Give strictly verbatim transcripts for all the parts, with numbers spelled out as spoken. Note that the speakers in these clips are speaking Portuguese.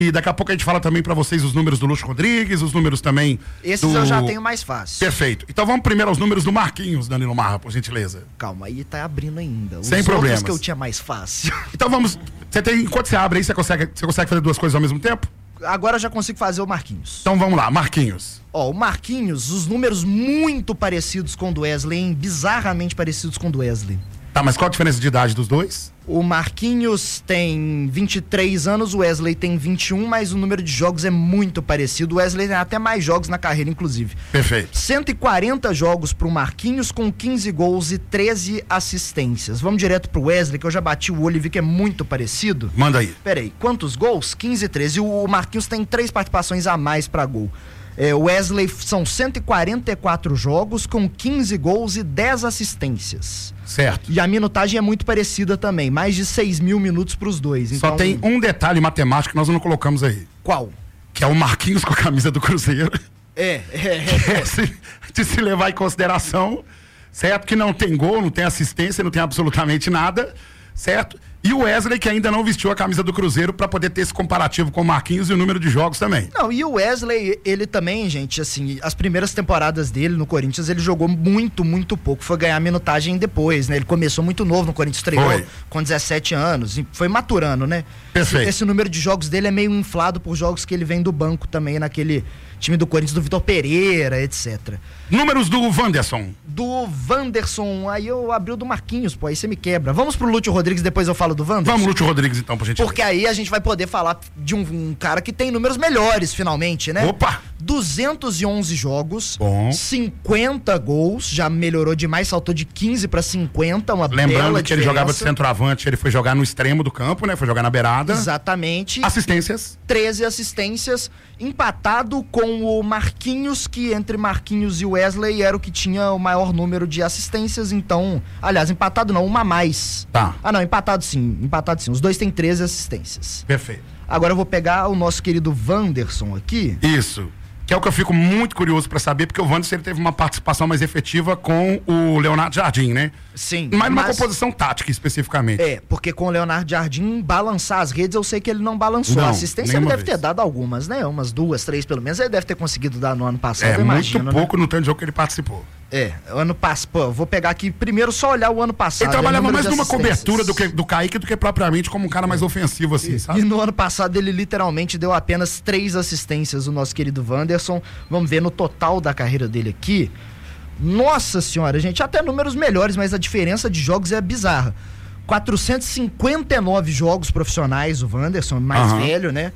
E daqui a pouco a gente fala também pra vocês os números do Lúcio Rodrigues, os números também. Esses do... eu já tenho mais fácil. Perfeito. Então vamos primeiro aos números do Marquinhos, Danilo Marra, por gentileza. Calma, aí tá abrindo ainda. Os Sem problemas. que eu tinha mais fácil. Então vamos. Você tem, enquanto você abre aí, você consegue, você consegue fazer duas coisas ao mesmo tempo? Agora eu já consigo fazer o Marquinhos. Então vamos lá, Marquinhos. Ó, o Marquinhos, os números muito parecidos com o do Wesley, hein? Bizarramente parecidos com o do Wesley. Tá, mas qual a diferença de idade dos dois? O Marquinhos tem vinte e três anos, o Wesley tem vinte e um, mas o número de jogos é muito parecido. O Wesley tem até mais jogos na carreira, inclusive. Perfeito. cento e quarenta jogos pro Marquinhos, com quinze gols e treze assistências. Vamos direto pro Wesley, que eu já bati o olho e vi que é muito parecido. Manda aí. Peraí, quantos gols? quinze e treze. O Marquinhos tem três participações a mais pra gol. É, o Wesley são cento e quarenta e quatro jogos com quinze gols e dez assistências. Certo. E a minutagem é muito parecida também, mais de seis mil minutos pros dois. Só então... tem um detalhe matemático que nós não colocamos aí. Qual? Que é o Marquinhos com a camisa do Cruzeiro. É, é, é. é se, de se levar em consideração, certo? Que não tem gol, não tem assistência, não tem absolutamente nada, certo? E o Wesley, que ainda não vestiu a camisa do Cruzeiro para poder ter esse comparativo com o Marquinhos e o número de jogos também. Não, e o Wesley, ele também, gente, assim, as primeiras temporadas dele no Corinthians, ele jogou muito, muito pouco. Foi ganhar minutagem depois, né? Ele começou muito novo no Corinthians, estreou Foi. com dezessete anos, e foi maturando, né? Perfeito. Esse, esse número de jogos dele é meio inflado por jogos que ele vem do banco também, naquele time do Corinthians, do Vitor Pereira, etcétera. Números do Wanderson. Do Wanderson, aí eu abri o do Marquinhos, pô, aí você me quebra. Vamos pro Lúcio Rodrigues, depois eu falo do Wanderson? Vamos, Lúcio Rodrigues, então, por gentileza. Porque aí a gente vai poder falar de um, um cara que tem números melhores, finalmente, né? Opa! duzentos e onze jogos, Bom. cinquenta gols, já melhorou demais, saltou de quinze para cinquenta, uma bela Lembrando que diferença. ele jogava de centroavante, ele foi jogar no extremo do campo, né? Foi jogar na beirada. Exatamente. Assistências. treze assistências, empatado com o Marquinhos, que entre Marquinhos e Wesley era o que tinha o maior número de assistências, então, aliás, empatado não, uma a mais. Tá. Ah não, empatado sim, empatado sim, os dois têm treze assistências. Perfeito. Agora eu vou pegar o nosso querido Wanderson aqui. Isso. Que é o que eu fico muito curioso pra saber, porque o Wanderson ele teve uma participação mais efetiva com o Leonardo Jardim, né? Sim. Mas numa mas... composição tática, especificamente. É, porque com o Leonardo Jardim, balançar as redes, eu sei que ele não balançou. Não, a assistência ele deve vez. ter dado algumas, né? Umas duas, três pelo menos. Ele deve ter conseguido dar no ano passado, É, eu imagino, muito né? pouco no tanto de jogo que ele participou. É, ano passado, pô, eu vou pegar aqui primeiro só olhar o ano passado. Ele trabalhava número mais de numa assistências. cobertura do, que, do Kaique do que propriamente como um cara mais ofensivo, assim, sabe? E no ano passado ele literalmente deu apenas três assistências, o nosso querido Wanderson. Vamos ver no total da carreira dele aqui. Nossa senhora, gente, até números melhores, mas a diferença de jogos é bizarra. quatrocentos e cinquenta e nove jogos profissionais, o Wanderson, mais Aham. velho, né?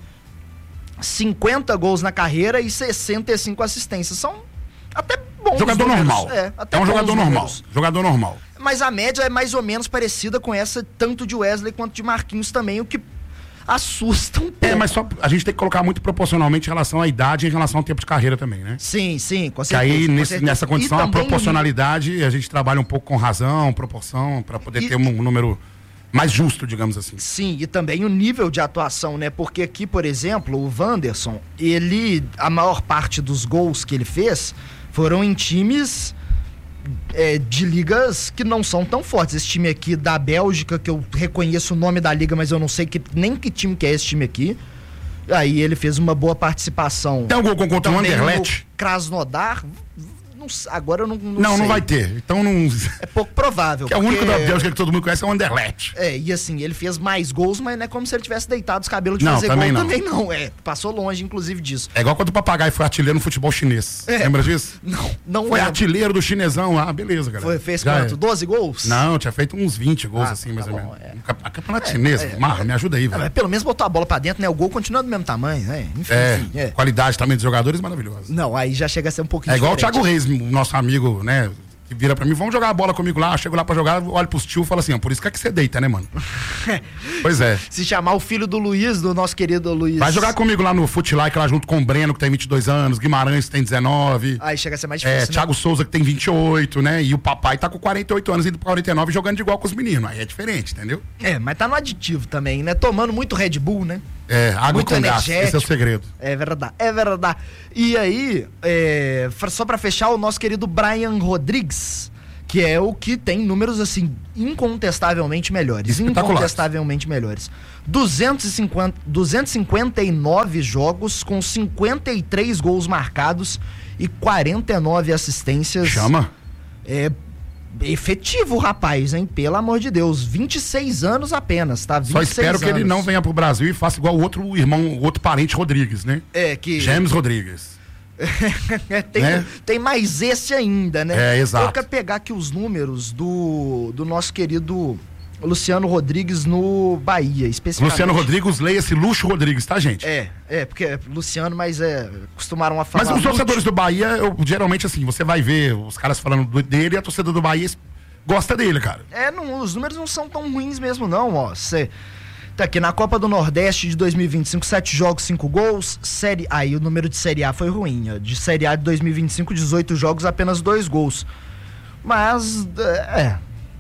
cinquenta gols na carreira e sessenta e cinco assistências. São até bons Jogador números. normal. É, até é um bons jogador normal. números. Jogador normal. Mas a média é mais ou menos parecida com essa, tanto de Wesley quanto de Marquinhos também, o que assusta um pouco. É, mas só a gente tem que colocar muito proporcionalmente em relação à idade e em relação ao tempo de carreira também, né? Sim, sim, com Que certeza. aí, com nesse, certeza. nessa condição, E a também proporcionalidade, a gente trabalha um pouco com razão, proporção, pra poder E- ter um número mais justo, digamos assim. Sim, e também o nível de atuação, né? Porque aqui, por exemplo, o Wanderson, ele, a maior parte dos gols que ele fez foram em times é, de ligas que não são tão fortes. Esse time aqui da Bélgica, que eu reconheço o nome da liga, mas eu não sei que, nem que time que é esse time aqui. Aí ele fez uma boa participação. Tem um gol contra o Também Anderlecht? no Krasnodar. Não s- agora eu não, não Não, não sei. vai ter. Então não. É pouco provável. Que é o único porque- da Bélgica que todo mundo conhece é o Anderlecht. É, e assim, ele fez mais gols, mas não é como se ele tivesse deitado os cabelos de Não, fazer também gol. não. Também não, é. Passou longe, inclusive, disso. É igual quando o papagaio foi artilheiro no futebol chinês. É. Lembra disso? Não, não Foi é. artilheiro do chinesão. Ah, beleza, galera. Foi, fez Já quanto? é. doze gols? Não, tinha feito uns vinte gols, Ah, assim, tá mais ou bom, menos. é. Um cap- A campeonato chinês, Marra, me ajuda aí, Ah, mas velho. pelo menos botou a bola pra dentro, né? O gol continua do mesmo tamanho, né? Enfim, É, enfim, é. qualidade também dos jogadores maravilhosa. Não, aí já chega a ser um pouquinho É igual o diferente. Thiago Reis, o nosso amigo, né? Que vira pra mim, vamos jogar a bola comigo lá. Eu chego lá pra jogar, olho pros tio e falo assim, ó, por isso que é que você deita, né, mano? Pois é. Se chamar o filho do Luiz, do nosso querido Luiz. Vai jogar comigo lá no Footlike, lá junto com o Breno, que tem vinte e dois anos, Guimarães, que tem dezenove. Aí chega a ser mais É, difícil, né? Thiago Souza, que tem vinte e oito, né? E o papai tá com quarenta e oito anos, indo pra quarenta e nove, jogando de igual com os meninos. Aí é diferente, entendeu? É, mas tá no aditivo também, né? Tomando muito Red Bull, né? É, água Muito com gás, energético. esse é o segredo. É verdade, é verdade. E aí, é, só pra fechar, o nosso querido Brian Rodrigues, que Que é o que tem números, assim, incontestavelmente melhores. Incontestavelmente melhores. duzentos e cinquenta, duzentos e cinquenta e nove jogos com cinquenta e três gols marcados e quarenta e nove assistências. Chama. É efetivo, rapaz, hein? Pelo amor de Deus. vinte e seis anos apenas, tá? Só espero que ele não venha pro Brasil e faça igual o outro irmão, o outro parente Rodrigues, né? É, que... James Rodrigues. tem, né? tem mais esse ainda, né? É, exato. Eu quero pegar aqui os números do, do nosso querido Luciano Rodrigues no Bahia, especificamente. Luciano Rodrigues, leia-se Luxo Rodrigues, tá, gente? É, é, porque é Luciano, mas é, costumaram a falar... Mas os torcedores do Bahia, eu, geralmente assim, você vai ver os caras falando do, dele e a torcida do Bahia gosta dele, cara. É, não, os números não são tão ruins mesmo não, ó. Cê, tá aqui, na Copa do Nordeste de dois mil e vinte e cinco, sete jogos, cinco gols, série... Aí o número de Série A foi ruim, ó. De Série A de dois mil e vinte e cinco, dezoito jogos, apenas dois gols. Mas, é...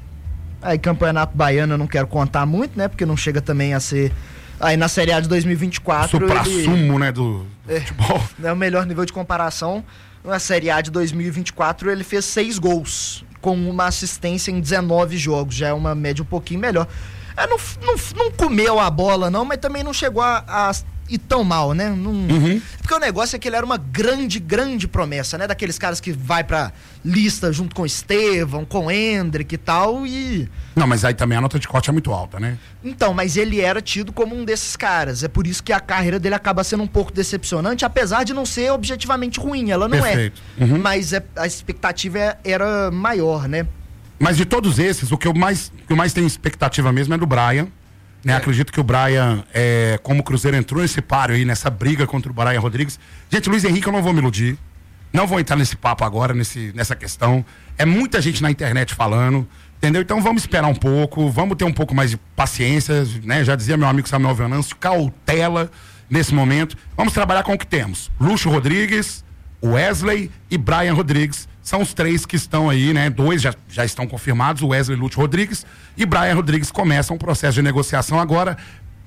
Aí Campeonato Baiano eu não quero contar muito, né? Porque não chega também a ser... Aí na Série A de dois mil e vinte e quatro... Supra-sumo, ele... né, do é, futebol. É o melhor nível de comparação. Na Série A de dois mil e vinte e quatro ele fez seis gols, com uma assistência em dezenove jogos. Já é uma média um pouquinho melhor. É, não, não, não comeu a bola não, mas também não chegou a... a ir tão mal, né? Não... Uhum. Porque o negócio é que ele era uma grande, grande promessa, né? Daqueles caras que vai pra lista junto com o Estevão, com o Hendrick e tal, e... Não, mas aí também a nota de corte é muito alta, né? Então, mas ele era tido como um desses caras. É por isso que a carreira dele acaba sendo um pouco decepcionante, apesar de não ser objetivamente ruim. Ela não Perfeito. é. Uhum. Mas é, a expectativa é, era maior, né? Mas de todos esses, o que eu mais, o que eu mais tenho expectativa mesmo é do Brian. Né? É. Acredito que o Brian, é, como o Cruzeiro entrou nesse páreo aí, nessa briga contra o Brian Rodrigues. Gente, Luiz Henrique, eu não vou me iludir. Não vou entrar nesse papo agora, nesse, nessa questão. É muita gente na internet falando, entendeu? Então vamos esperar um pouco, vamos ter um pouco mais de paciência, né? Já dizia meu amigo Samuel Venâncio, cautela nesse momento. Vamos trabalhar com o que temos. Luxo Rodrigues, Wesley e Brian Rodrigues. São os três que estão aí, né? Dois já, já estão confirmados, o Wesley Lúcio Rodrigues e Brian Rodrigues começam um processo de negociação agora.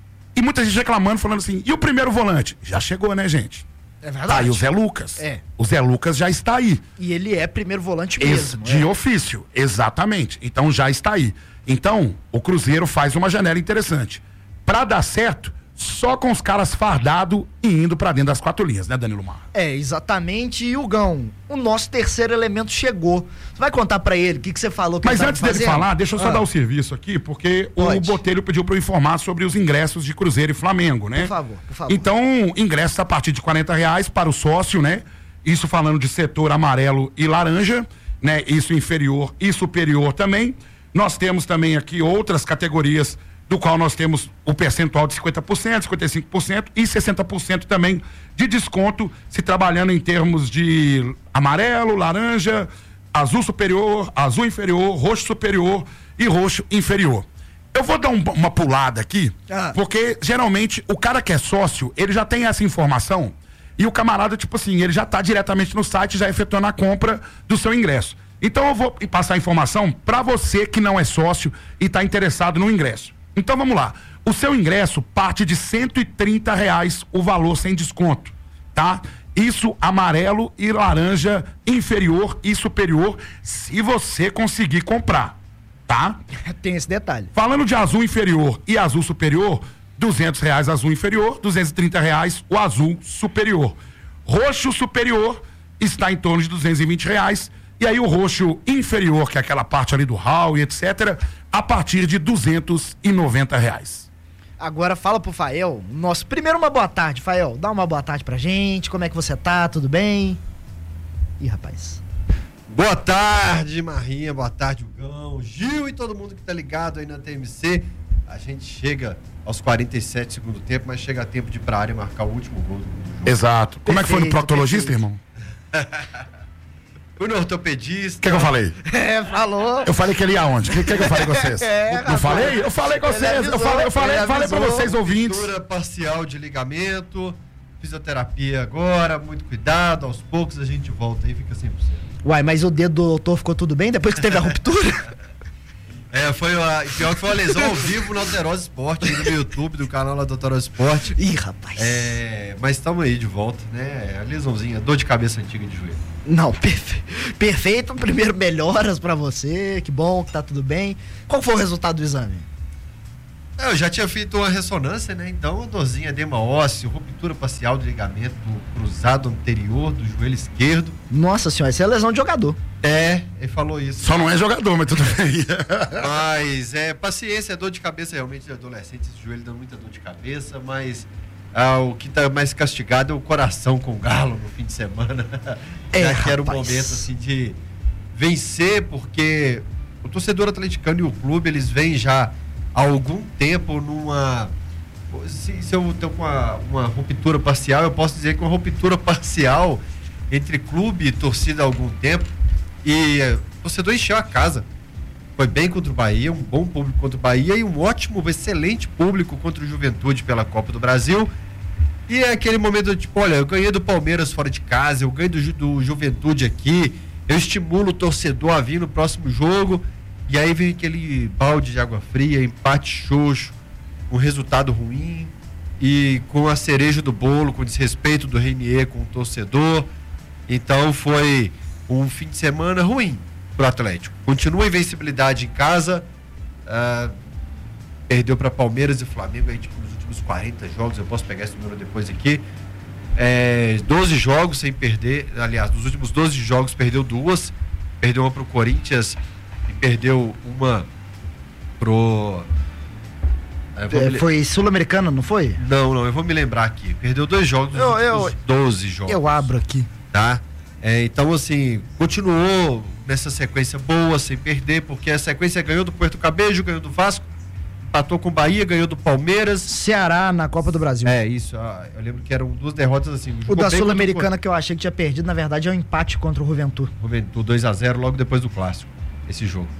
E muita gente reclamando, falando assim, e o primeiro volante? Já chegou, né, gente? É verdade. Tá aí o Zé Lucas. É. O Zé Lucas já está aí. E ele é primeiro volante Ex mesmo. de é. ofício, exatamente. Então já está aí. Então, o Cruzeiro faz uma janela interessante. Pra dar certo, só com os caras fardados e indo pra dentro das quatro linhas, né, Danilo Mar? É, exatamente. E o Gão, o nosso terceiro elemento chegou. Você vai contar pra ele o que, que você falou que Mas ele antes dele falar, deixa eu só ah. dar o serviço aqui, porque Pode. o Botelho pediu pra eu informar sobre os ingressos de Cruzeiro e Flamengo, né? Por favor, por favor. Então, ingressos a partir de quarenta reais para o sócio, né? Isso falando de setor amarelo e laranja, né? Isso inferior e superior também. Nós temos também aqui outras categorias do qual nós temos o percentual de cinquenta por cento, cinquenta e cinco por cento e sessenta por cento também de desconto, se trabalhando em termos de amarelo, laranja, azul superior, azul inferior, roxo superior e roxo inferior. Eu vou dar um, uma pulada aqui, ah. porque geralmente o cara que é sócio, ele já tem essa informação e o camarada, tipo assim, ele já está diretamente no site, já efetuando a compra do seu ingresso. Então eu vou passar a informação para você que não é sócio e está interessado no ingresso. Então vamos lá, o seu ingresso parte de cento e trinta reais o valor sem desconto, tá? Isso amarelo e laranja inferior e superior, se você conseguir comprar, tá? Tem esse detalhe. Falando de azul inferior e azul superior, duzentos reais azul inferior, duzentos e trinta reais o azul superior. Roxo superior está em torno de duzentos e vinte reais. E aí o roxo inferior, que é aquela parte ali do hall e etcétera, a partir de duzentos e noventa reais. Agora fala pro Fael, nosso, primeiro uma boa tarde, Fael, dá uma boa tarde pra gente, como é que você tá, tudo bem? Ih, rapaz. Boa tarde, Marrinha, boa tarde, Hugão, Gil e todo mundo que tá ligado aí na T M C. A gente chega aos quarenta e sete segundo tempo, mas chega a tempo de ir pra área e marcar o último gol do jogo. Exato. Como perfeito, é que foi no proctologista, perfeito. Irmão? Fui no ortopedista. O que, que eu falei? É, falou. Eu falei que ele ia aonde? O que, que, que eu falei com vocês? É, não falei? Eu falei com vocês. Avisou, eu falei, eu falei, falei pra vocês ouvintes. Pintura parcial de ligamento, fisioterapia agora, muito cuidado, aos poucos a gente volta aí, fica cem por cento. Uai, mas o dedo do doutor ficou tudo bem depois que teve a ruptura? É, foi a, pior que foi uma lesão ao vivo no Alterosa Esporte, no YouTube, do canal lá do Alterosa Esporte. Ih, rapaz. É, mas estamos aí de volta, né? A lesãozinha, dor de cabeça antiga de joelho. Não, perfe... perfeito. Primeiro, melhoras pra você. Que bom que tá tudo bem. Qual foi o resultado do exame? Eu já tinha feito uma ressonância, né? Então, a dorzinha, edema ósseo, ruptura parcial do ligamento cruzado anterior do joelho esquerdo. Nossa senhora, isso é lesão de jogador. É, ele falou isso. Só não é jogador, mas tudo bem. Mas, é, paciência, dor de cabeça realmente de adolescente, esse joelho dá muita dor de cabeça, mas ah, o que tá mais castigado é o coração com o Galo no fim de semana. É, já que era o rapaz. momento, assim, de vencer, porque o torcedor atleticano e o clube, eles vêm já há algum tempo numa... Se, se eu tenho uma, uma ruptura parcial, eu posso dizer que uma ruptura parcial entre clube e torcida há algum tempo, e eh, o torcedor encheu a casa. Foi bem contra o Bahia, um bom público contra o Bahia e um ótimo, um excelente público contra o Juventude pela Copa do Brasil. E é aquele momento, tipo, olha, eu ganhei do Palmeiras fora de casa, eu ganhei do, Ju- do Juventude aqui, eu estimulo o torcedor a vir no próximo jogo. E aí vem aquele balde de água fria, empate xoxo, um resultado ruim e com a cereja do bolo, com o desrespeito do Reinier com o torcedor. Então foi um fim de semana ruim pro Atlético. Continua a invencibilidade em casa, ah, perdeu para Palmeiras e Flamengo aí, tipo, nos últimos quarenta jogos, eu posso pegar esse número depois aqui. É, doze jogos sem perder, aliás, nos últimos doze jogos perdeu duas, perdeu uma pro Corinthians e perdeu uma pro... É, vou É, me le- foi sul-americano, não foi? Não, não, eu vou me lembrar aqui. Perdeu dois jogos nos Eu- últimos eu- doze jogos. Eu abro aqui. Tá? É, então, assim, continuou nessa sequência boa, sem perder, porque a sequência ganhou do Puerto Cabello, ganhou do Vasco, empatou com o Bahia, ganhou do Palmeiras. Ceará na Copa do Brasil. É, isso. ah, Eu lembro que eram duas derrotas assim. O jogou da bem Sul-Americana que eu achei que tinha perdido, na verdade, é um empate contra o Juventude. contra o Juventude, dois a zero logo depois do Clássico, esse jogo.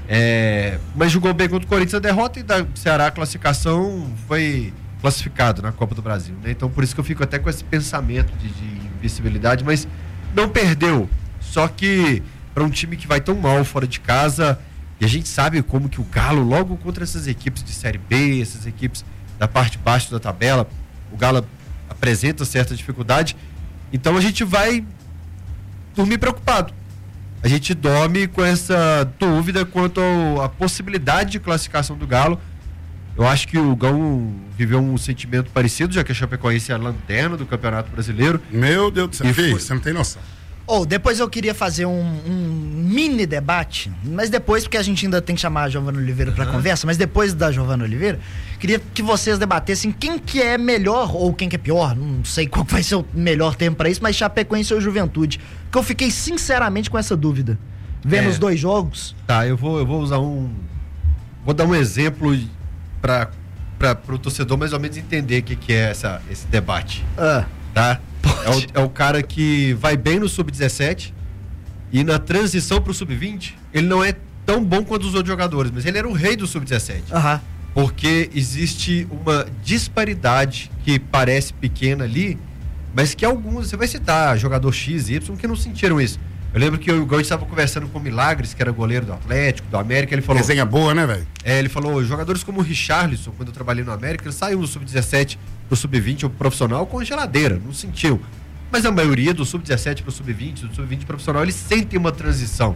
É, mas jogou bem contra o Corinthians a derrota e da Ceará a classificação foi classificado na Copa do Brasil, né? Então por isso que eu fico até com esse pensamento de, de invencibilidade, mas não perdeu. Só que para um time que vai tão mal fora de casa, e a gente sabe como que o Galo, logo contra essas equipes de Série B, essas equipes da parte de baixo da tabela, o Galo apresenta certa dificuldade. Então a gente vai dormir preocupado. A gente dorme com essa dúvida quanto à possibilidade de classificação do Galo. Eu acho que o Gão viveu um sentimento parecido, já que a Chapecoense é a lanterna do Campeonato Brasileiro. Meu Deus do céu, E filho, foi- você não tem noção. Ou depois eu queria fazer um, um mini debate, mas depois, porque a gente ainda tem que chamar a Giovana Oliveira para conversa, mas depois da Giovana Oliveira, queria que vocês debatessem quem que é melhor ou quem que é pior, não sei qual vai ser o melhor termo para isso, mas Chapecoense ou Juventude, que eu fiquei sinceramente com essa dúvida, vendo É. os dois jogos. Tá, eu vou, eu vou usar um. Vou dar um exemplo para o torcedor mais ou menos entender o que, que é essa, esse debate. Ah, Tá? É o, é o cara que vai bem no sub dezessete e na transição pro sub vinte, ele não é tão bom quanto os outros jogadores, mas ele era o rei do sub dezessete. aham. Porque existe uma disparidade que parece pequena ali, mas que alguns, você vai citar jogador X, Y, que não sentiram isso. Eu lembro que o Gão estava conversando com o Milagres, que era goleiro do Atlético, do América, ele falou... Resenha boa, né, velho? É, ele falou, jogadores como o Richarlison, quando eu trabalhei no América, ele saiu do sub dezessete pro sub vinte, o profissional, com geladeira, não sentiu. Mas a maioria do sub dezessete pro sub vinte, do sub vinte profissional, eles sentem uma transição.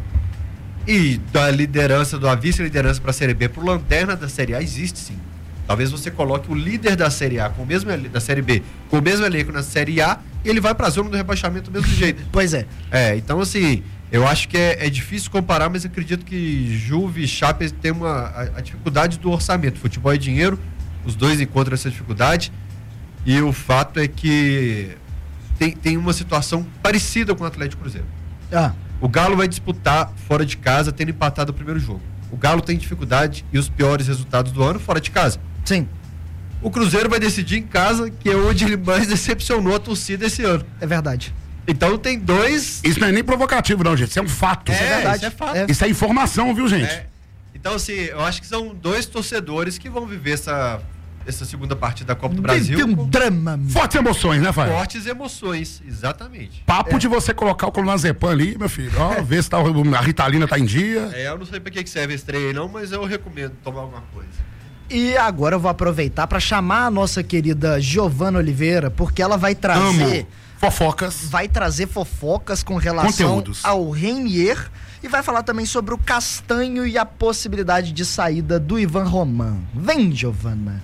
E da liderança, da vice-liderança para a Série B pro lanterna da Série A existe sim. Talvez você coloque o líder da Série A com o mesmo ele- da Série B, com o mesmo elenco na Série A, e ele vai para a zona do rebaixamento do mesmo jeito. Pois é. É, então assim, eu acho que é, é difícil comparar, mas acredito que Juve e Chape tem uma, a, a dificuldade do orçamento. Futebol é dinheiro, os dois encontram essa dificuldade, e o fato é que tem, tem uma situação parecida com o Atlético Cruzeiro. Ah, O Galo vai disputar fora de casa, tendo empatado o primeiro jogo. O Galo tem dificuldade e os piores resultados do ano fora de casa. sim, O Cruzeiro vai decidir em casa, que é onde ele mais decepcionou a torcida esse ano. é verdade. Então tem dois... Isso não é nem provocativo, não, gente. Isso é um fato. É, verdade. isso é fato. É. Isso é informação, viu, gente? É. Então, assim, eu acho que são dois torcedores que vão viver essa essa segunda partida da Copa do Brasil. Tem um drama. Fortes emoções, né, Fábio? Fortes emoções, exatamente. Papo é. de você colocar o clonazepam ali, meu filho. Ó, ver se tá, a Ritalina tá em dia. É, eu não sei pra que serve esse trem aí não, mas eu recomendo tomar alguma coisa. E agora eu vou aproveitar para chamar a nossa querida Giovana Oliveira, porque ela vai trazer... Amo. Fofocas. Vai trazer fofocas com relação Conteúdos. ao Reinier e vai falar também sobre o Castanho e a possibilidade de saída do Ivan Roman. Vem, Giovana.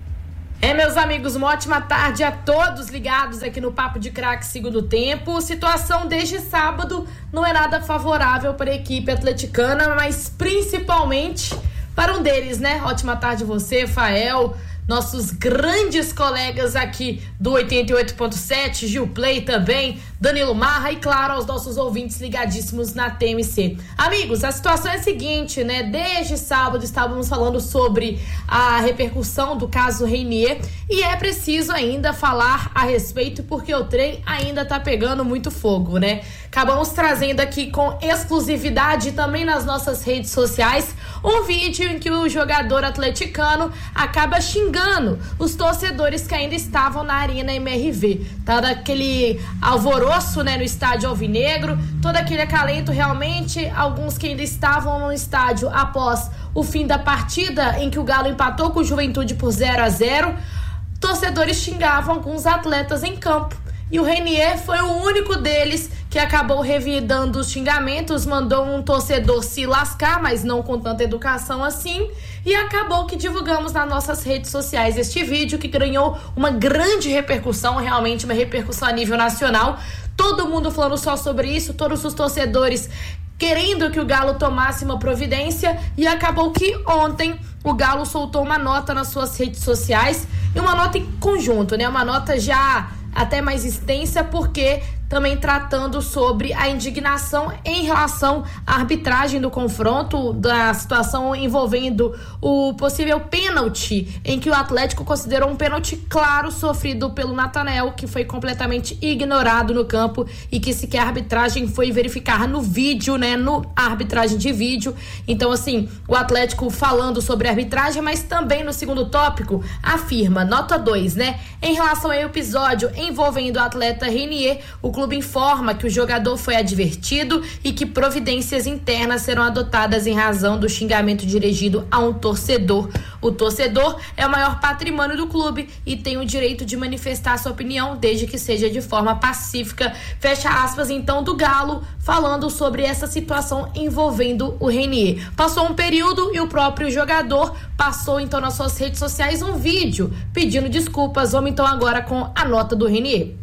É, meus amigos, uma ótima tarde a todos ligados aqui no Papo de Craque Segundo Tempo. Situação desde sábado não é nada favorável para a equipe atleticana, mas principalmente para um deles, né? Ótima tarde você, Fael, nossos grandes colegas aqui do oitenta e oito ponto sete, Gil Play também, Danilo Marra e, claro, aos nossos ouvintes ligadíssimos na T M C. Amigos, a situação é a seguinte, né? Desde sábado estávamos falando sobre a repercussão do caso Reinier e é preciso ainda falar a respeito porque o trem ainda tá pegando muito fogo, né? Acabamos trazendo aqui com exclusividade também nas nossas redes sociais um vídeo em que o jogador atleticano acaba xingando os torcedores que ainda estavam na Arena M R V. Tá daquele alvoroço, né, no estádio alvinegro, todo aquele acalento realmente, alguns que ainda estavam no estádio após o fim da partida em que o Galo empatou com o Juventude por zero a zero, torcedores xingavam alguns atletas em campo. E o Reinier foi o único deles que acabou revidando os xingamentos, mandou um torcedor se lascar, mas não com tanta educação assim, e acabou que divulgamos nas nossas redes sociais este vídeo que ganhou uma grande repercussão, realmente uma repercussão a nível nacional, todo mundo falando só sobre isso, todos os torcedores querendo que o Galo tomasse uma providência, e acabou que ontem o Galo soltou uma nota nas suas redes sociais, e uma nota em conjunto, né, uma nota já até mais extensa, porque também tratando sobre a indignação em relação à arbitragem do confronto, da situação envolvendo o possível pênalti, em que o Atlético considerou um pênalti claro sofrido pelo Natanael, que foi completamente ignorado no campo e que sequer a arbitragem foi verificar no vídeo, né, no arbitragem de vídeo. Então, assim, o Atlético falando sobre a arbitragem, mas também no segundo tópico afirma, nota dois, né, em relação ao episódio envolvendo o atleta Reinier, o clube informa que o jogador foi advertido e que providências internas serão adotadas em razão do xingamento dirigido a um torcedor. O torcedor é o maior patrimônio do clube e tem o direito de manifestar sua opinião desde que seja de forma pacífica. Fecha aspas, então, do Galo, falando sobre essa situação envolvendo o Reinier. Passou um período e o próprio jogador passou, então, nas suas redes sociais um vídeo pedindo desculpas. Vamos, então, agora com a nota do Reinier.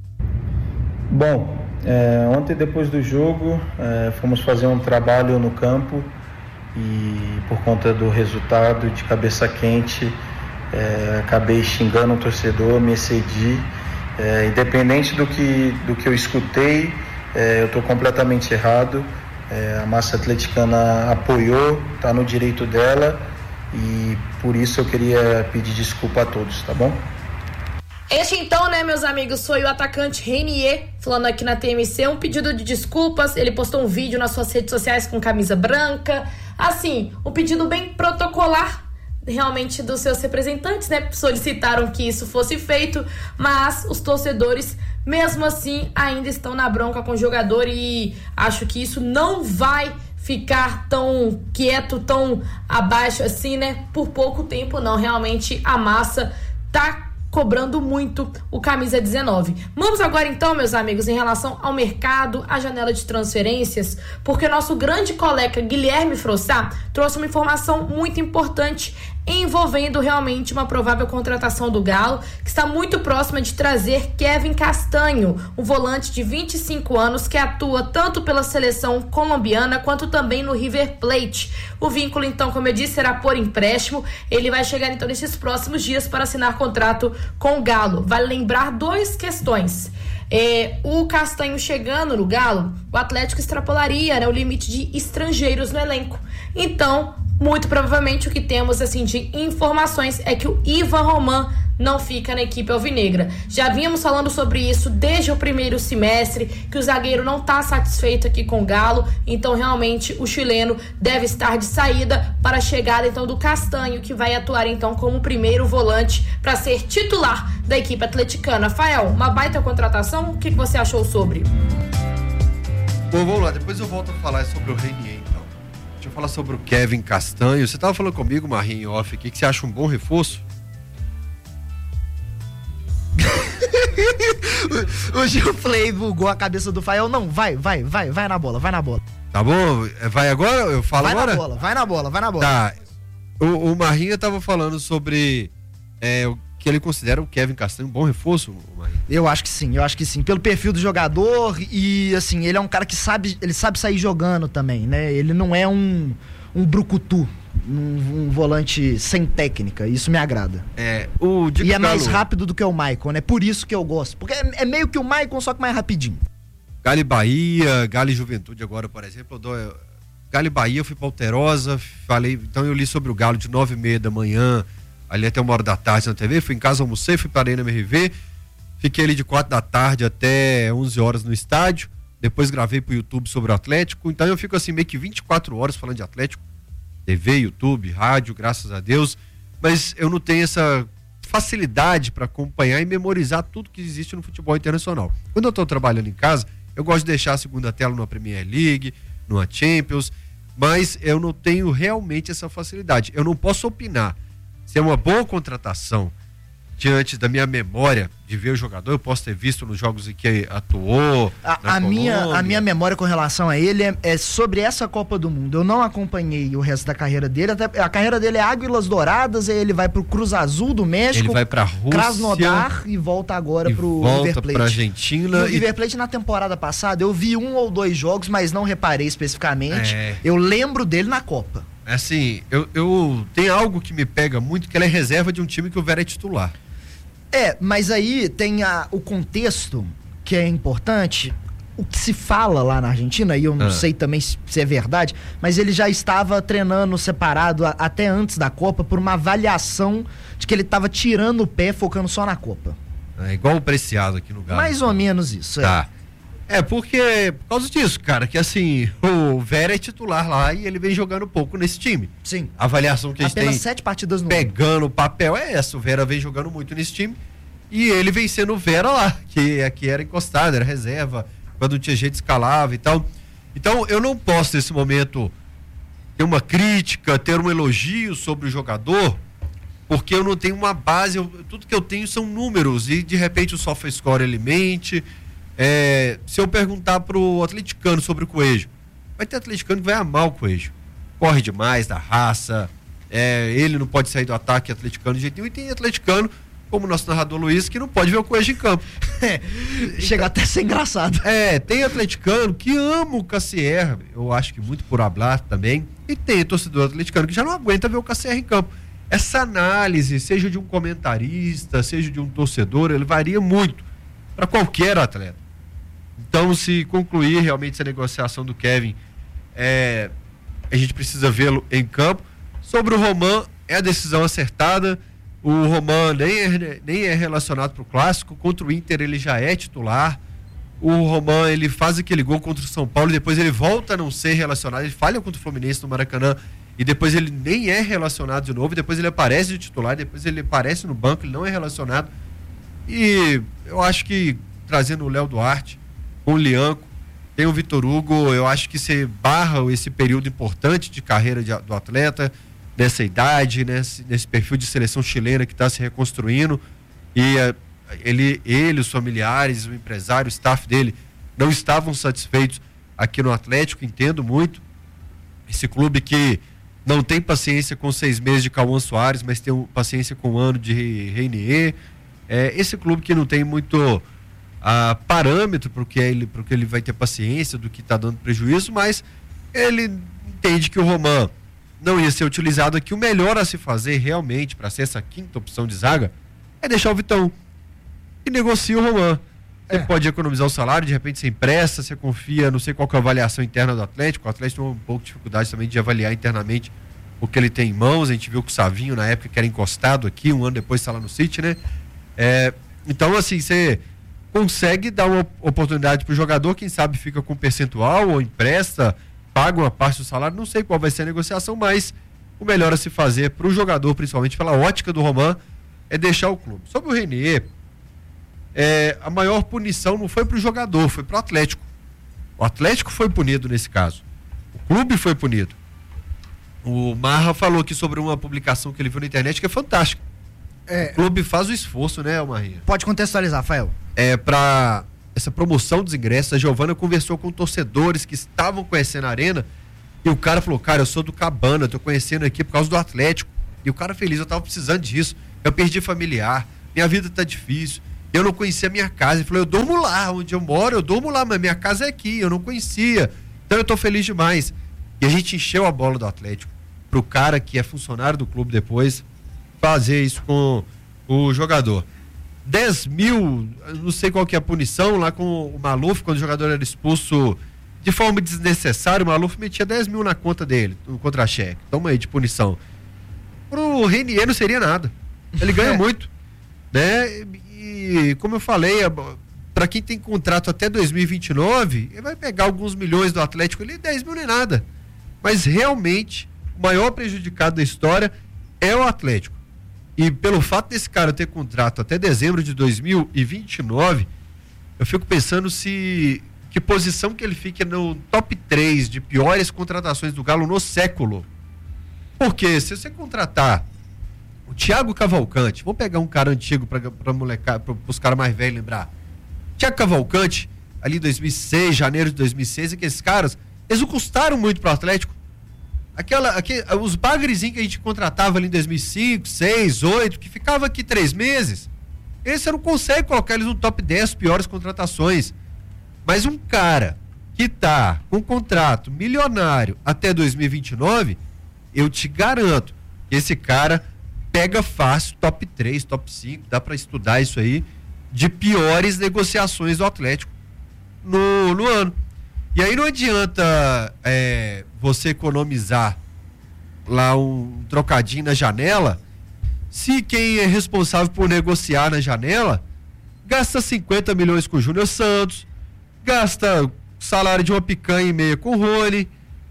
Bom, é, ontem depois do jogo é, fomos fazer um trabalho no campo e por conta do resultado de cabeça quente é, acabei xingando o torcedor, me excedi, é, independente do que, do que eu escutei, é, eu estou completamente errado, é, a massa atleticana apoiou, está no direito dela e por isso eu queria pedir desculpa a todos, tá bom? Este então, né, meus amigos, foi o atacante Reinier, falando aqui na T M C, um pedido de desculpas. Ele postou um vídeo nas suas redes sociais com camisa branca, assim, um pedido bem protocolar, realmente, dos seus representantes, né, solicitaram que isso fosse feito, mas os torcedores, mesmo assim, ainda estão na bronca com o jogador e acho que isso não vai ficar tão quieto, tão abaixo assim, né, por pouco tempo não, realmente a massa tá cobrando muito o camisa dezenove. Vamos agora então, meus amigos, em relação ao mercado, à janela de transferências, porque nosso grande colega Guilherme Frossá trouxe uma informação muito importante envolvendo realmente uma provável contratação do Galo, que está muito próxima de trazer Kevin Castanho, um volante de vinte e cinco anos que atua tanto pela seleção colombiana quanto também no River Plate. O vínculo, então, como eu disse, será por empréstimo. Ele vai chegar, então, nesses próximos dias para assinar contrato com o Galo. Vale lembrar duas questões. É, o Castanho chegando no Galo, o Atlético extrapolaria, né, o limite de estrangeiros no elenco. Então, muito provavelmente o que temos assim de informações é que o Ivan Roman não fica na equipe alvinegra. Já vínhamos falando sobre isso desde o primeiro semestre, que o zagueiro não está satisfeito aqui com o Galo, então realmente o chileno deve estar de saída para a chegada então do Castanho, que vai atuar então como primeiro volante para ser titular da equipe atleticana. Rafael, uma baita contratação, o que, que você achou sobre? Bom, vamos lá, depois eu volto a falar sobre o Reinier, então. Deixa eu falar sobre o Kevin Castanho. Você estava falando comigo, Marrinho, off aqui, que você acha um bom reforço? O Gil Play bugou a cabeça do Fael. Não, vai, vai, vai, vai na bola, vai na bola. Tá bom? Vai agora? Eu falo vai agora? Vai na bola, vai na bola, vai na bola. Tá. O, o Marrinha tava falando sobre é, o que ele considera o Kevin Castanho um bom reforço, Marrinha. Eu acho que sim, eu acho que sim. Pelo perfil do jogador e, assim, ele é um cara que sabe, ele sabe sair jogando também, né? Ele não é um, um brucutu. Um, um volante sem técnica, isso me agrada. É, o Diego e é Galo... mais rápido do que o Maicon, né? Por isso que eu gosto. Porque é, é meio que o Maicon, só que mais rapidinho. Galo e Bahia, Galo e Juventude agora, por exemplo. Eu dou... Galo e Bahia, eu fui pra Alterosa, falei, então eu li sobre o Galo de nove e meia da manhã, ali até uma hora da tarde na T V, fui em casa, almocei, fui para a Arena M R V, fiquei ali de quatro da tarde até onze horas no estádio, depois gravei pro YouTube sobre o Atlético, então eu fico assim meio que vinte e quatro horas falando de Atlético, T V, YouTube, rádio, graças a Deus, mas eu não tenho essa facilidade para acompanhar e memorizar tudo que existe no futebol internacional. Quando eu estou trabalhando em casa, eu gosto de deixar a segunda tela numa Premier League, numa Champions, mas eu não tenho realmente essa facilidade. Eu não posso opinar se é uma boa contratação diante da minha memória de ver o jogador. Eu posso ter visto nos jogos em que atuou. A, a, minha, a minha memória com relação a ele é, é sobre essa Copa do Mundo. Eu não acompanhei o resto da carreira dele. Até, a carreira dele é Águilas Douradas, aí ele vai pro Cruz Azul do México. Ele vai pra Rússia. Krasnodar e volta agora e pro volta River Plate. Pra Argentina. No e... River Plate na temporada passada eu vi um ou dois jogos, mas não reparei especificamente. É... Eu lembro dele na Copa. Assim, eu, eu tenho algo que me pega muito, que ele é reserva de um time que o Vera é titular. É, mas aí tem a, o contexto que é importante. O que se fala lá na Argentina, e eu não ah. sei também se, se é verdade, mas ele já estava treinando separado a, até antes da Copa por uma avaliação de que ele estava tirando o pé, focando só na Copa. É igual o Preciado aqui no Galo. Mais ou menos isso, é. Tá. É, porque, por causa disso, cara, que assim, o Vera é titular lá e ele vem jogando pouco nesse time. Sim. A avaliação que a gente Apenas tem sete partidas no pegando o papel é essa, o Vera vem jogando muito nesse time e ele vem sendo o Vera lá, que aqui era encostado, era reserva, quando tinha jeito escalava e tal. Então, eu não posso nesse momento ter uma crítica, ter um elogio sobre o jogador, porque eu não tenho uma base, eu, tudo que eu tenho são números e de repente o SofaScore ele mente. É, se eu perguntar pro atleticano sobre o Coelho, vai ter atleticano que vai amar o Coelho, corre demais, da raça, é, ele não pode sair do ataque atleticano de jeito nenhum, e tem atleticano, como o nosso narrador Luiz, que não pode ver o Coelho em campo. Chega até a ser engraçado. É, tem atleticano que ama o Cassier, eu acho que muito por hablar também, e tem torcedor atleticano que já não aguenta ver o Cassier em campo. Essa análise, seja de um comentarista, seja de um torcedor, ele varia muito para qualquer atleta. Então, se concluir realmente essa negociação do Kevin, é, a gente precisa vê-lo em campo. Sobre o Roman, é a decisão acertada. O Roman nem é, nem é relacionado para o Clássico. Contra o Inter, ele já é titular. O Roman, ele faz aquele gol contra o São Paulo e depois ele volta a não ser relacionado. Ele falha contra o Fluminense no Maracanã e depois ele nem é relacionado de novo. Depois ele aparece de titular, depois ele aparece no banco, ele não é relacionado. E eu acho que, trazendo o Léo Duarte, com o Lianco, tem o Vitor Hugo, eu acho que você barra esse período importante de carreira de, do atleta, nessa idade, nesse, nesse perfil de seleção chilena que está se reconstruindo, e uh, ele, ele, os familiares, o empresário, o staff dele, não estavam satisfeitos aqui no Atlético, entendo muito, esse clube que não tem paciência com seis meses de Cauã Soares, mas tem paciência com um ano de Reinier, é, esse clube que não tem muito a parâmetro para o que ele, para que ele vai ter paciência do que está dando prejuízo, mas ele entende que o Roman não ia ser utilizado aqui. O melhor a se fazer realmente para ser essa quinta opção de zaga é deixar o Vitão e negocia o Roman. Você é. pode economizar o salário, de repente você empresta, você confia, não sei qual que é a avaliação interna do Atlético. O Atlético tem um pouco de dificuldade também de avaliar internamente o que ele tem em mãos. A gente viu que o Savinho, na época, que era encostado aqui, um ano depois está lá no City, né? É, então, assim, você consegue dar uma oportunidade para o jogador, quem sabe fica com percentual ou empresta, paga uma parte do salário, não sei qual vai ser a negociação, mas o melhor a se fazer para o jogador, principalmente pela ótica do Roman, é deixar o clube. Sobre o Renier, é, a maior punição não foi para o jogador, foi para o Atlético. O Atlético foi punido nesse caso. O clube foi punido. O Marra falou aqui sobre uma publicação que ele viu na internet que é fantástica. É, o clube faz o esforço, né, Marrinha? Pode contextualizar, Rafael. É, para essa promoção dos ingressos, a Giovana conversou com torcedores que estavam conhecendo a arena e o cara falou, cara, eu sou do Cabana, eu tô conhecendo aqui por causa do Atlético. E o cara feliz, eu tava precisando disso. Eu perdi familiar, minha vida tá difícil, eu não conhecia a minha casa. Ele falou, eu durmo lá, onde eu moro, eu durmo lá, mas minha casa é aqui, eu não conhecia. Então eu tô feliz demais. E a gente encheu a bola do Atlético pro cara que é funcionário do clube depois fazer isso com o jogador. dez mil, não sei qual que é a punição, lá com o Maluf, quando o jogador era expulso de forma desnecessária, o Maluf metia dez mil na conta dele, no contra-cheque. Toma aí de punição. Pro Renier não seria nada. Ele ganha muito, né? E como eu falei, para quem tem contrato até dois mil e vinte e nove, ele vai pegar alguns milhões do Atlético ali, dez mil nem nada. Mas realmente, o maior prejudicado da história é o Atlético. E pelo fato desse cara ter contrato até dezembro de dois mil e vinte e nove, eu fico pensando se que posição que ele fica no top três de piores contratações do Galo no século. Porque se você contratar o Thiago Cavalcante, vamos pegar um cara antigo para molecar, para os caras mais velhos lembrar. Thiago Cavalcante, ali em dois mil e seis, janeiro de dois mil e seis, aqueles caras, eles não custaram muito pro Atlético. Aquela, aquele, os bagrezinhos que a gente contratava ali em dois mil e cinco, seis, oito, que ficava aqui três meses, esse você não consegue colocar eles no top dez piores contratações. Mas um cara que tá com um contrato milionário até dois mil e vinte e nove, eu te garanto que esse cara pega fácil top três, top cinco, dá para estudar isso aí, de piores negociações do Atlético no, no ano. E aí não adianta é, você economizar lá um trocadinho na janela, se quem é responsável por negociar na janela gasta cinquenta milhões com o Júnior Santos, gasta salário de uma picanha e meia com o Rony,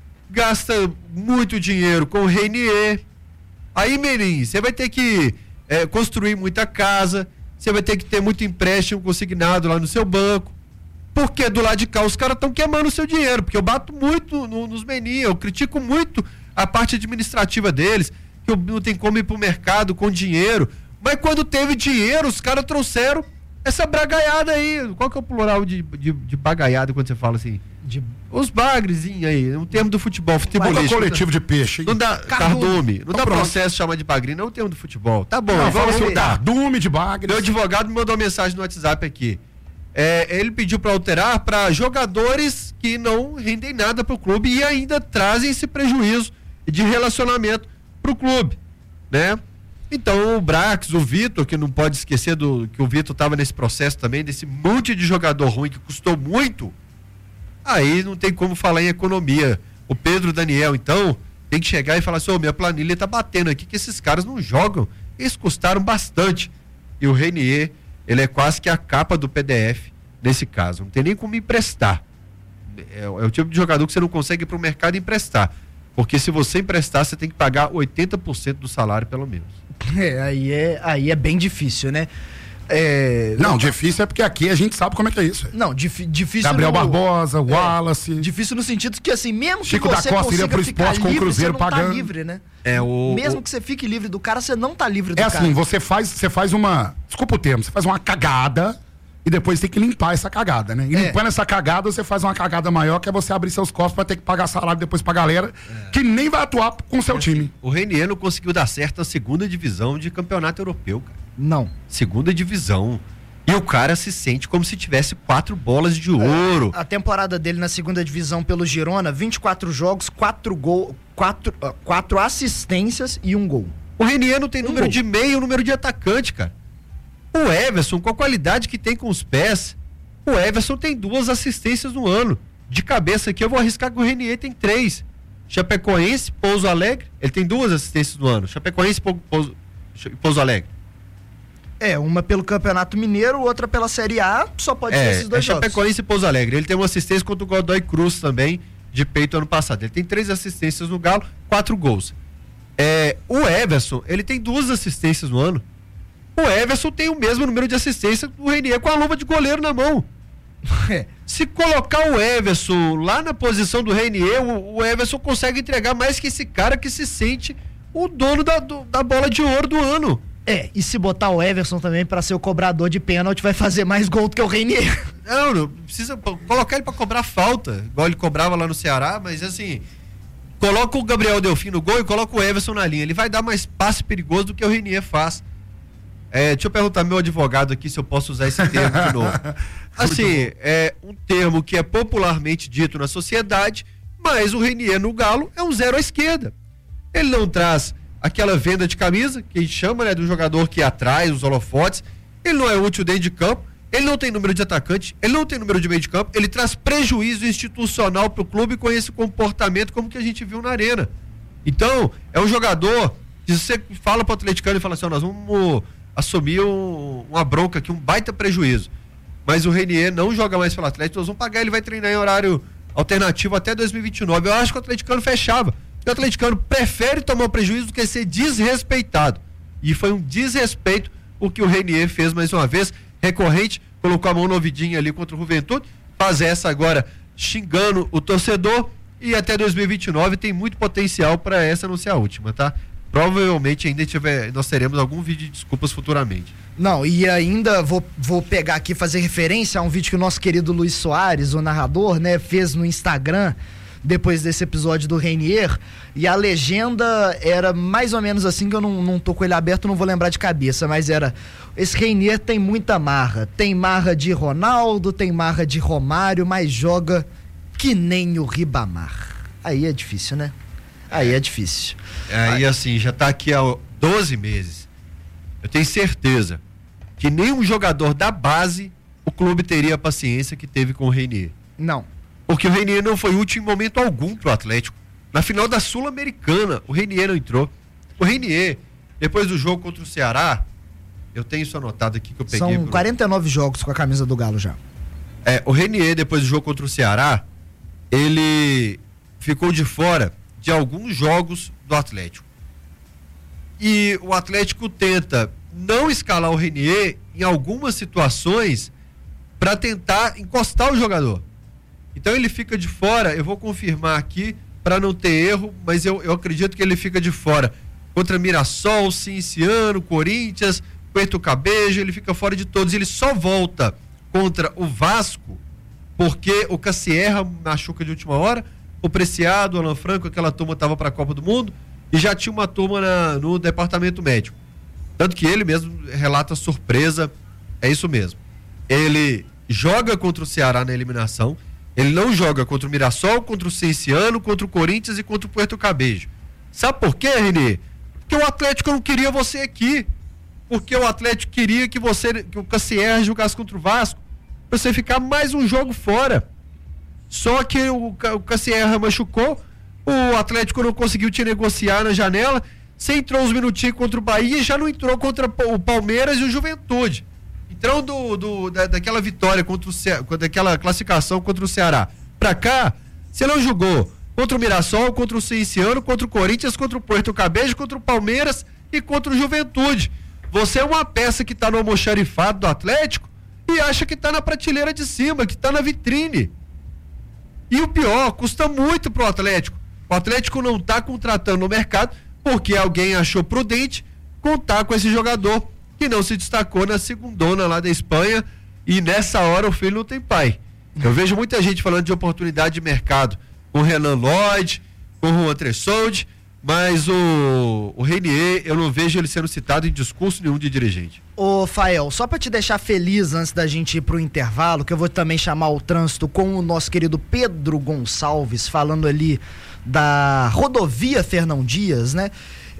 gasta muito dinheiro com o Renier. Aí, Menin, você vai ter que é, construir muita casa, você vai ter que ter muito empréstimo consignado lá no seu banco. Porque do lado de cá os caras estão queimando o seu dinheiro, porque eu bato muito no, nos meninos, eu critico muito a parte administrativa deles, que não tem como ir pro mercado com dinheiro, mas quando teve dinheiro, os caras trouxeram essa bragaiada aí. Qual que é o plural de, de, de bagaiada quando você fala assim? De... Os bagrezinhos aí, um termo do futebol, futebolístico. Coletivo de peixe. Não dá, cardume, não então dá pronto. Processo chamar de bagre, não é um termo do futebol. Tá bom, não, vamos assim, cardume de bagre. Meu advogado me mandou uma mensagem no WhatsApp aqui. É, ele pediu para alterar para jogadores que não rendem nada para o clube e ainda trazem esse prejuízo de relacionamento para o clube, né? Então o Brax, o Vitor, que não pode esquecer do que o Vitor estava nesse processo também, desse monte de jogador ruim que custou muito, aí não tem como falar em economia. O Pedro Daniel, então, tem que chegar e falar assim, ô, minha planilha tá batendo aqui que esses caras não jogam, eles custaram bastante. E o Renier, ele é quase que a capa do P D F nesse caso. Não tem nem como emprestar. É, é o tipo de jogador que você não consegue ir para o mercado emprestar. Porque se você emprestar, você tem que pagar oitenta por cento do salário, pelo menos. É, aí é, aí é bem difícil, né? É, não, não, difícil é porque aqui a gente sabe como é que é isso. Não, dif, difícil Gabriel no, Barbosa, é, Wallace. Difícil no sentido que, assim, mesmo Chico que você da Costa iria pro esporte com o Cruzeiro você não pagando. Tá livre, né? É, o, mesmo o... que você fique livre do cara, você não tá livre do é cara. É assim, você faz, você faz uma. Desculpa o termo, você faz uma cagada e depois tem que limpar essa cagada, né? E é. limpando essa cagada, você faz uma cagada maior, que é você abrir seus costos pra ter que pagar salário depois pra galera é. que nem vai atuar com o seu é time. Assim, o Renier não conseguiu dar certo na segunda divisão de campeonato europeu, cara. Não. Segunda divisão. E o cara se sente como se tivesse quatro bolas de ouro. É, a temporada dele na segunda divisão pelo Girona, vinte e quatro jogos, quatro gols, quatro, uh, quatro assistências e um gol. O Renier não tem um número gol. de meio, número de atacante, cara. O Everson, com a qualidade que tem com os pés, o Everson tem duas assistências no ano. De cabeça aqui, eu vou arriscar que o Renier tem três. Chapecoense, Pouso Alegre, ele tem duas assistências no ano, Chapecoense e Pouso, Pouso Alegre. É, uma pelo Campeonato Mineiro, outra pela Série A, só pode é, ser esses dois é jogos. Chapecoense e Pouso Alegre, ele tem uma assistência contra o Godoy Cruz também, de peito ano passado, ele tem três assistências no Galo, quatro gols. É, o Everson, ele tem duas assistências no ano. O Everson tem o mesmo número de assistência do Renier com a luva de goleiro na mão. É. Se colocar o Everson lá na posição do Renier, o, o Everson consegue entregar mais que esse cara que se sente o dono da, do, da bola de ouro do ano. É, e se botar o Everson também pra ser o cobrador de pênalti, vai fazer mais gol do que o Renier. Não, não precisa colocar ele pra cobrar falta, igual ele cobrava lá no Ceará, mas assim, coloca o Gabriel Delfim no gol e coloca o Everson na linha, ele vai dar mais passe perigoso do que o Renier faz. É, deixa eu perguntar ao meu advogado aqui se eu posso usar esse termo de novo. Assim, é um termo que é popularmente dito na sociedade, mas o Renier no Galo é um zero à esquerda. Ele não traz aquela venda de camisa, que a gente chama, né, do jogador que atrai os holofotes, ele não é útil dentro de campo, ele não tem número de atacante, ele não tem número de meio de campo, ele traz prejuízo institucional pro clube com esse comportamento como que a gente viu na arena. Então, é um jogador que você fala pro atleticano e fala assim, ó, nós vamos assumir um, uma bronca aqui, um baita prejuízo. Mas o Renier não joga mais pelo Atlético, nós vamos pagar, ele vai treinar em horário alternativo até dois mil e vinte e nove. Eu acho que o atleticano fechava. O atleticano prefere tomar o prejuízo do que ser desrespeitado. E foi um desrespeito o que o Renier fez mais uma vez, recorrente, colocou a mão no ouvidinho ali contra o Juventude, faz essa agora xingando o torcedor, e até dois mil e vinte e nove tem muito potencial para essa não ser a última, tá? Provavelmente ainda tiver, nós teremos algum vídeo de desculpas futuramente. Não, e ainda vou, vou pegar aqui, fazer referência a um vídeo que o nosso querido Luiz Soares, o narrador, né, fez no Instagram, depois desse episódio do Renier, e a legenda era mais ou menos assim, que eu não, não tô com ele aberto, não vou lembrar de cabeça, mas era: esse Renier tem muita marra, tem marra de Ronaldo, tem marra de Romário, mas joga que nem o Ribamar. Aí é difícil, né? Aí é difícil. Aí assim, já tá aqui há doze meses. Eu tenho certeza que nenhum jogador da base o clube teria a paciência que teve com o Renier. Não. Porque o Renier não foi útil em momento algum pro Atlético. Na final da Sul-Americana, o Renier não entrou. O Renier, depois do jogo contra o Ceará, eu tenho isso anotado aqui que eu peguei. São pro... quarenta e nove jogos com a camisa do Galo já. É, o Renier, depois do jogo contra o Ceará, ele ficou de fora de alguns jogos do Atlético. E o Atlético tenta não escalar o Renier em algumas situações para tentar encostar o jogador. Então ele fica de fora, eu vou confirmar aqui para não ter erro, mas eu, eu acredito que ele fica de fora contra Mirassol, Cienciano, Corinthians, Puerto Cabejo, ele fica fora de todos, ele só volta contra o Vasco porque o Cassierra machuca de última hora, o Preciado, o Alan Franco, aquela turma estava para a Copa do Mundo e já tinha uma turma na, no departamento médico. Tanto que ele mesmo relata surpresa, é isso mesmo. Ele joga contra o Ceará na eliminação, ele não joga contra o Mirassol, contra o Cienciano, contra o Corinthians e contra o Puerto Cabejo. Sabe por quê, Renê? Porque o Atlético não queria você aqui. Porque o Atlético queria que você, que o Cassierra jogasse contra o Vasco, pra você ficar mais um jogo fora. Só que o, o Cassierra machucou, o Atlético não conseguiu te negociar na janela, você entrou uns minutinhos contra o Bahia e já não entrou contra o Palmeiras e o Juventude. Então, do, do, da, daquela vitória contra o Ceará, daquela classificação contra o Ceará pra cá, você não jogou contra o Mirassol, contra o Cienciano, contra o Corinthians, contra o Puerto Cabejo, contra o Palmeiras e contra o Juventude. Você é uma peça que tá no almoxarifado do Atlético e acha que tá na prateleira de cima, que tá na vitrine. E o pior, custa muito pro Atlético. O Atlético não tá contratando no mercado porque alguém achou prudente contar com esse jogador que não se destacou na segundona lá da Espanha, e nessa hora o filho não tem pai. Eu vejo muita gente falando de oportunidade de mercado com o Renan Lloyd, com o Juan Tressoldi, mas o, o Renier, eu não vejo ele sendo citado em discurso nenhum de dirigente. Ô, Fael, só pra te deixar feliz antes da gente ir pro intervalo, que eu vou também chamar o trânsito com o nosso querido Pedro Gonçalves, falando ali da rodovia Fernão Dias, né?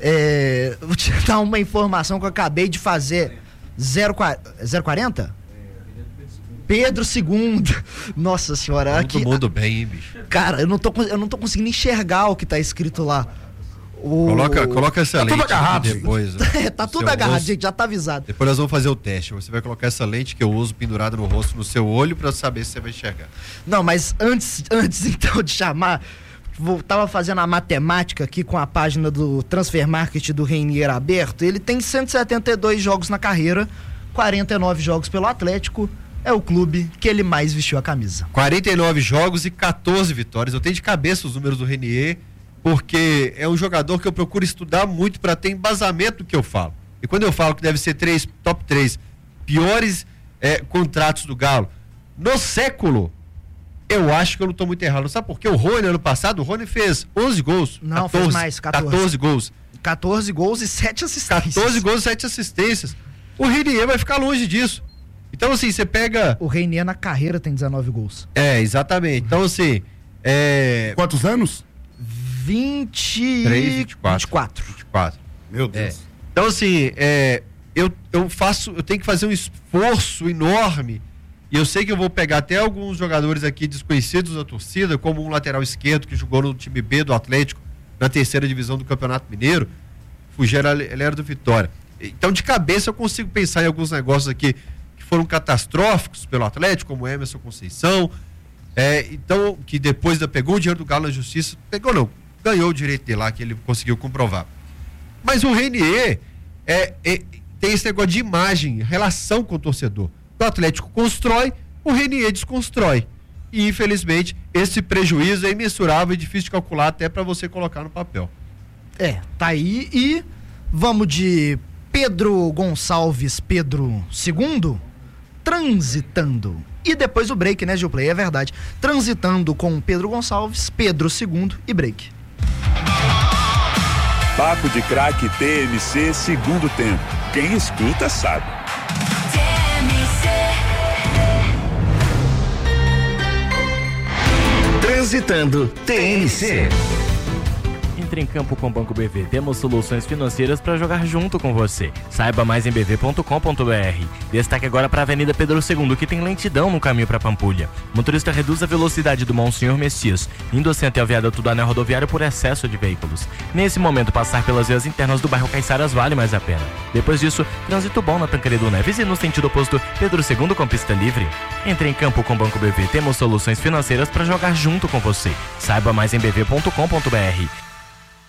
É, vou te dar uma informação que eu acabei de fazer. zero quarenta? Pedro segundo. Nossa senhora. Todo aqui, mundo bem, hein, bicho? Cara, eu não, tô, eu não tô conseguindo enxergar o que tá escrito lá. O... Coloca, coloca essa Tá lente tudo agarrado, depois. É, tá tudo seu agarrado, rosto. gente, já tá avisado. Depois nós vamos fazer o teste. Você vai colocar essa lente que eu uso pendurada no rosto, no seu olho, pra saber se você vai enxergar. Não, mas antes, antes então de chamar, vou, tava fazendo a matemática aqui com a página do Transfer Market do Reinier aberto. Ele tem cento e setenta e dois jogos na carreira, quarenta e nove jogos pelo Atlético. É o clube que ele mais vestiu a camisa. quarenta e nove jogos e catorze vitórias. Eu tenho de cabeça os números do Reinier, porque é um jogador que eu procuro estudar muito para ter embasamento do que eu falo. E quando eu falo que deve ser três, top três piores é, contratos do Galo no século, eu acho que eu não estou muito errado. Sabe por quê? O Rony, ano passado, o Rony fez onze gols. Não, catorze, fez mais, catorze. catorze gols. catorze gols e sete assistências. catorze gols e sete assistências. O Reinier vai ficar longe disso. Então, assim, você pega... O Reinier na carreira tem dezenove gols. É, exatamente. Então, assim... É... Quantos anos? vinte... três, vinte e quatro. vinte e quatro. vinte e quatro. Meu Deus. É. Então, assim, é, eu, eu faço, eu tenho que fazer um esforço enorme, e eu sei que eu vou pegar até alguns jogadores aqui desconhecidos da torcida, como um lateral esquerdo que jogou no time B do Atlético, na terceira divisão do Campeonato Mineiro, Fugera, ele era do Vitória. Então, de cabeça, eu consigo pensar em alguns negócios aqui que foram catastróficos pelo Atlético, como Emerson Conceição, é, então, que depois da, pegou o dinheiro do Galo na Justiça, pegou não, ganhou o direito dele lá, que ele conseguiu comprovar. Mas o Reinier é, é, tem esse negócio de imagem, relação com o torcedor. O Atlético constrói, o Reinier desconstrói. E, infelizmente, esse prejuízo é imensurável e difícil de calcular até para você colocar no papel. É, tá aí. E vamos de Pedro Gonçalves, Pedro segundo, transitando. E depois o break, né, Gilplay? É verdade. Transitando com Pedro Gonçalves, Pedro segundo e break. Papo de Craque T M C segundo tempo. Quem escuta sabe. T M C. Transitando T M C. Entre em campo com o Banco B V. Temos soluções financeiras para jogar junto com você. Saiba mais em b v ponto com ponto b r. Destaque agora para a Avenida Pedro segundo, que tem lentidão no caminho para Pampulha. Motorista reduz a velocidade do Monsenhor Messias, indo assim até o viaduto do anel rodoviário por excesso de veículos. Nesse momento, passar pelas vias internas do bairro Caiçaras vale mais a pena. Depois disso, trânsito bom na Tancredo Neves e no sentido oposto, Pedro segundo com pista livre. Entre em campo com o Banco B V. Temos soluções financeiras para jogar junto com você. Saiba mais em b v ponto com ponto b r.